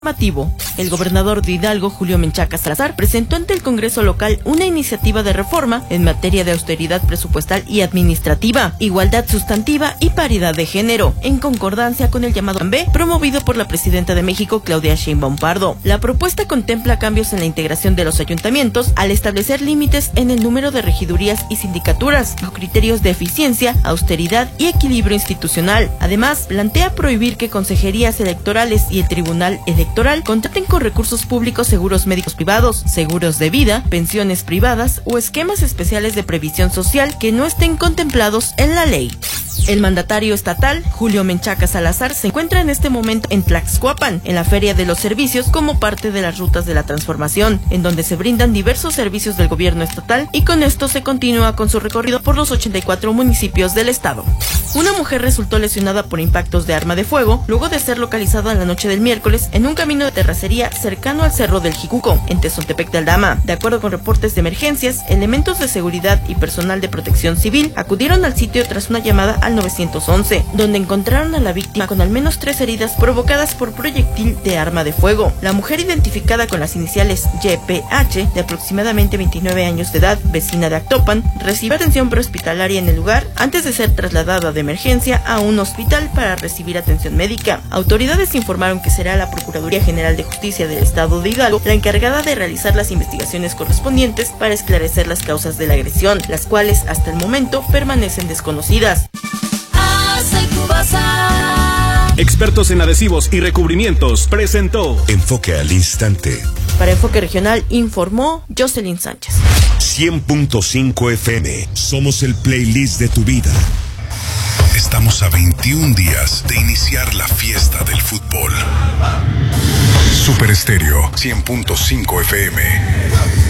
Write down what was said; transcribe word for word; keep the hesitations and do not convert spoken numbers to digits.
Informativo. El gobernador de Hidalgo, Julio Menchaca Salazar, presentó ante el Congreso local una iniciativa de reforma en materia de austeridad presupuestal y administrativa, igualdad sustantiva y paridad de género, en concordancia con el llamado Plan B promovido por la presidenta de México, Claudia Sheinbaum Pardo. La propuesta contempla cambios en la integración de los ayuntamientos al establecer límites en el número de regidurías y sindicaturas, bajo criterios de eficiencia, austeridad y equilibrio institucional. Además, plantea prohibir que consejerías electorales y el Tribunal Electoral contraten con recursos públicos seguros médicos privados, seguros de vida, pensiones privadas o esquemas especiales de previsión social que no estén contemplados en la ley. El mandatario estatal, Julio Menchaca Salazar, se encuentra en este momento en Tlaxcuapan, en la Feria de los Servicios, como parte de las Rutas de la Transformación, en donde se brindan diversos servicios del gobierno estatal, y con esto se continúa con su recorrido por los ochenta y cuatro municipios del estado. Una mujer resultó lesionada por impactos de arma de fuego, luego de ser localizada en la noche del miércoles en un camino de terracería cercano al Cerro del Jicuco, en Tezontepec de Aldama. De acuerdo con reportes de emergencias, elementos de seguridad y personal de protección civil acudieron al sitio tras una llamada al nueve once, donde encontraron a la víctima con al menos tres heridas provocadas por proyectil de arma de fuego. La mujer, identificada con las iniciales Y P H, de aproximadamente veintinueve años de edad, vecina de Actopan, recibió atención prehospitalaria en el lugar antes de ser trasladada de emergencia a un hospital para recibir atención médica. Autoridades informaron que será la Procuraduría General de Justicia del Estado de Hidalgo la encargada de realizar las investigaciones correspondientes para esclarecer las causas de la agresión, las cuales hasta el momento permanecen desconocidas. Expertos en adhesivos y recubrimientos presentó Enfoque al Instante. Para Enfoque Regional informó Jocelyn Sánchez. cien punto cinco F M. Somos el playlist de tu vida. Estamos a veintiún días de iniciar la fiesta del fútbol. Super Estéreo cien punto cinco F M.